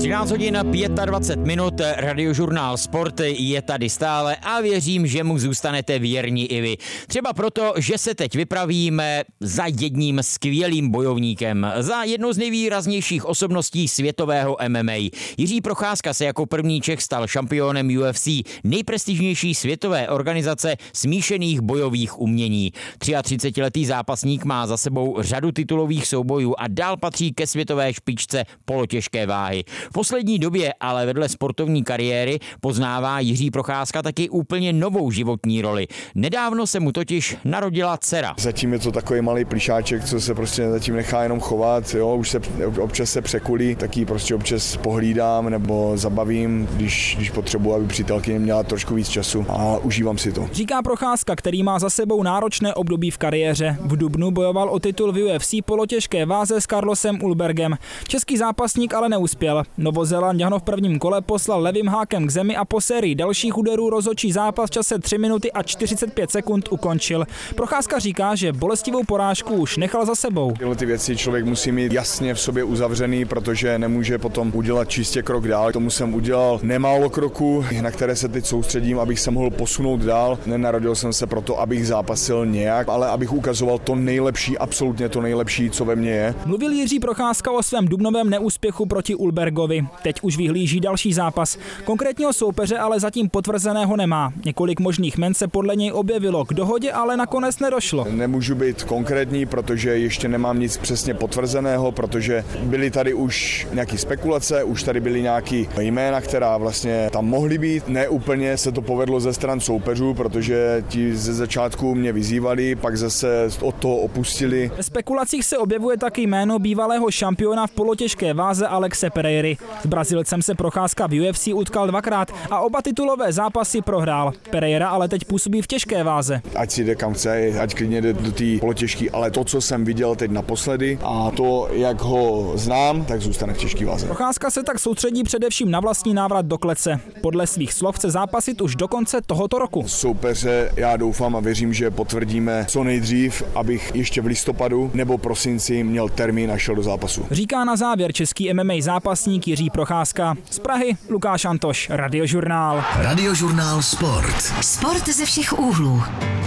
13 hodin 25 minut, Radiožurnál Sport je tady stále a věřím, že mu zůstanete věrní i vy. Třeba proto, že se teď vypravíme za jedním skvělým bojovníkem, za jednou z nejvýraznějších osobností světového MMA. Jiří Procházka se jako první Čech stal šampionem UFC, nejprestižnější světové organizace smíšených bojových umění. 33letý zápasník má za sebou řadu titulových soubojů a dál patří ke světové špičce polotěžké váhy. V poslední době ale vedle sportovní kariéry poznává Jiří Procházka taky úplně novou životní roli. Nedávno se mu totiž narodila dcera. Zatím je to takový malý plišáček, co se prostě zatím nechá jenom chovat, jo, už se občas se překulí, tak ji prostě občas pohlídám nebo zabavím, když potřebuji, aby přítelkyně měla trošku víc času a užívám si to. Říká Procházka, který má za sebou náročné období v kariéře. V dubnu bojoval o titul v UFC polotěžké váze s Carlosem Ulbergem. Český zápasník ale neuspěl. Novozélanďan ho v prvním kole poslal levým hákem k zemi a po sérii dalších úderů rozhodčí zápas v čase 3 minuty a 45 sekund ukončil. Procházka říká, že bolestivou porážku už nechal za sebou. Tyhle ty věci člověk musí mít jasně v sobě uzavřený, protože nemůže potom udělat čistě krok dál. Tomu jsem udělal nemálo kroků, na které se teď soustředím, abych se mohl posunout dál. Nenarodil jsem se proto, abych zápasil nějak, ale abych ukazoval to nejlepší, absolutně to nejlepší, co ve mně je. Mluvil Jiří Procházka o svém dubnovém neúspěchu proti Ulbergovi. Teď už vyhlíží další zápas. Konkrétního soupeře ale zatím potvrzeného nemá. Několik možných jmen se podle něj objevilo, k dohodě ale nakonec nedošlo. Nemůžu být konkrétní, protože ještě nemám nic přesně potvrzeného, protože byly tady už nějaké spekulace, už tady byly nějaké jména, která vlastně tam mohly být. Ne úplně se to povedlo ze stran soupeřů, protože ti ze začátku mě vyzývali, pak zase od toho opustili. Ve spekulacích se objevuje taky jméno bývalého šampiona v polotěžké váze Alexe Pereiry. S Brazilcem se Procházka v UFC utkal dvakrát a oba titulové zápasy prohrál. Pereira ale teď působí v těžké váze. Ať si jde kam chce, ať klidně jde do té polotěžké, ale to, co jsem viděl teď naposledy a to, jak ho znám, tak zůstane v těžké váze. Procházka se tak soustředí především na vlastní návrat do klece. Podle svých slov chce zápasit už do konce tohoto roku. Soupeře já doufám a věřím, že potvrdíme co nejdřív, abych ještě v listopadu nebo prosinci měl termín a šel do zápasu. Říká na závěr český MMA zápasník Jiří Procházka. Z Prahy Lukáš Antoš, Radiožurnál. Radiožurnál Sport. Sport ze všech úhlů.